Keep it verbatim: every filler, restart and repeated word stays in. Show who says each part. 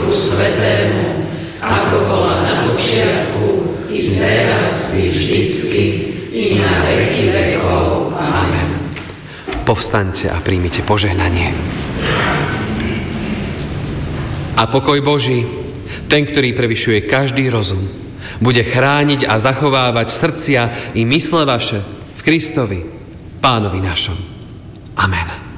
Speaker 1: Duchu Svätému, ako bola na počiatku, i teraz, i vždycky, i na veky vekov. Amen.
Speaker 2: Povstaňte a príjmite požehnanie. A pokoj Boží, ten, ktorý prevyšuje každý rozum, bude chrániť a zachovávať srdcia i mysle vaše v Kristovi, Pánovi našom. Amen.